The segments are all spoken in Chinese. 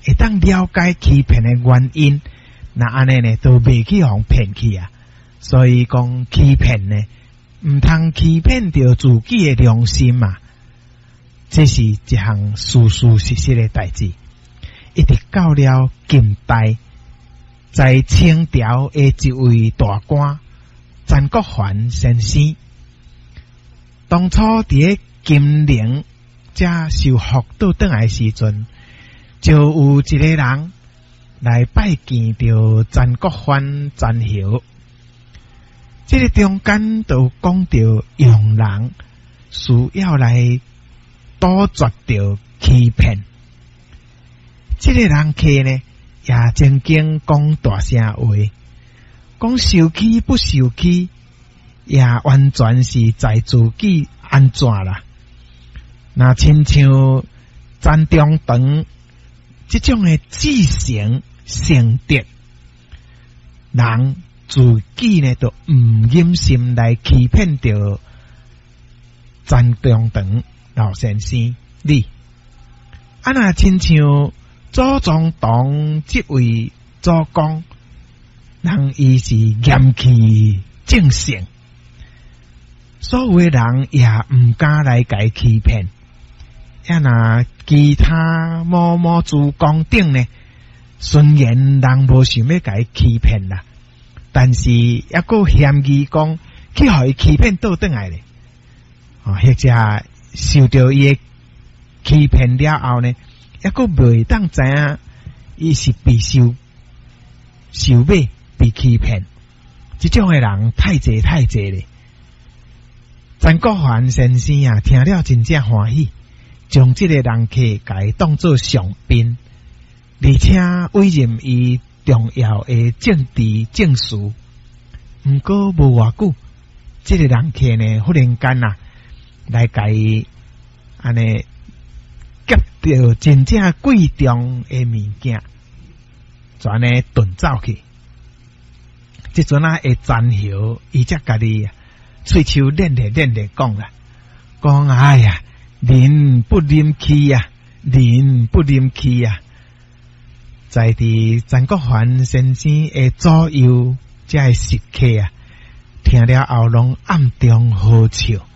会当了解欺骗的原因，那安尼呢都袂去互骗去啊。所以讲欺骗呢，毋通欺骗着自己的良心嘛。这是一项事事实实的代志。一直到了近代，在清朝的一位大官曾国藩先生，当初伫金陵才受福倒转来时阵，就有一个人来拜见着曾国藩曾侯。这个中间就讲到用人需要来杜绝着欺骗。这个人客呢，也曾经讲大声话，讲受欺不受欺，也完全是在自己安怎啦。那亲像詹中堂这种的至诚诚德，人自己呢都唔忍心来欺骗着詹中堂老先生你。啊那亲像左宗棠这位主公，人伊是严气正性，所有的人也唔敢来甲欺骗。啊那其他某主公等呢，虽然人无想要甲欺骗啦，但是抑个嫌疑讲去互伊欺骗倒转来咧，或者受到伊的欺骗了后呢，抑个袂当知影伊是被受买被欺骗。这种的人太济咧。曾国藩先生啊，听了真正欢喜，将这个人客甲伊当作上宾，而且委任伊重要的政治正事。毋过无偌久，这个人客呢，忽然间啊，来甲伊安尼夹到真正贵重的物件，全呢遁走去。这阵啊，会曾侯伊才家己喙手练咧讲啦，讲哎呀，人不忍欺呀，人不忍欺呀。在伫曾国藩先生的左右，才会食客啊，听了后拢暗中好笑。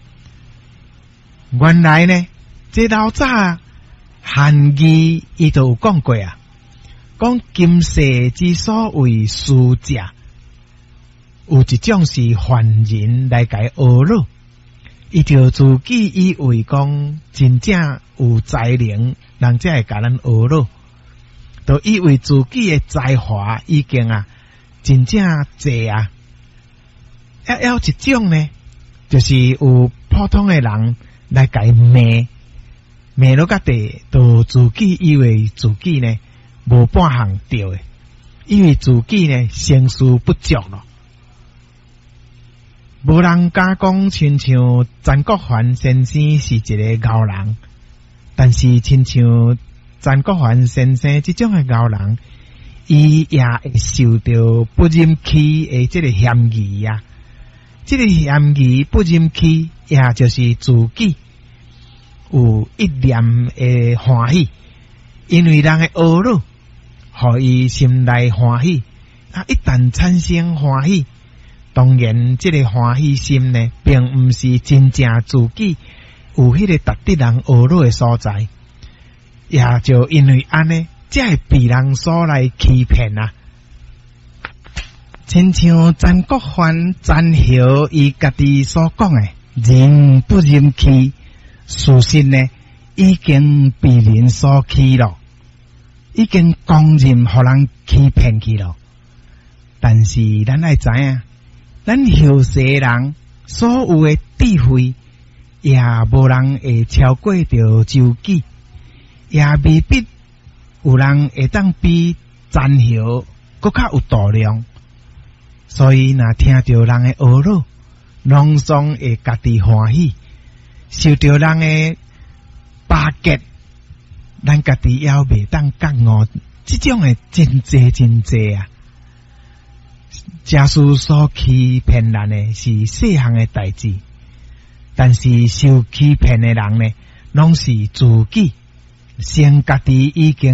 原来呢，这老早汉语伊都有讲过啊，讲今世之所谓输者，有一种是凡人来甲伊学咯，伊就自己以为讲真正有才能，人才会甲咱学咯，都以为自己的才华已经真正济啊。还有一种呢，就是有普通的人来甲伊骂到甲地，都自己以为自己呢无半项对的，以为自己呢成事不足咯。无人敢讲亲像曾国藩先生是一个敖人，但是亲像曾国藩先生这种的敖人，伊也会受到不忍欺的这个嫌疑啊。这个嫌疑不忍欺，也就是自己有一念的欢喜，因为人的学咯，互伊心内欢喜。一旦产生欢喜，当然这个欢喜心呢，并毋是真正自己有迄个值得人学咯的所在，也就因为安尼，才会被人所来欺骗啊。亲像曾国藩曾侯伊家己所讲的，人不忍欺，事实呢已经被人所欺了，已经公认互人欺骗去了。但是咱爱知影，咱后世人所有的智慧，也无人会超过着周己，也未必有人会当比曾侯更较有度量。所以若听到人的学咯，拢总会家己欢喜；受到人的巴结，咱家己也袂当觉悟。这种的真济啊！假使所欺骗人的是细项的代志，但是受欺骗的人呢，拢是自己先家己已经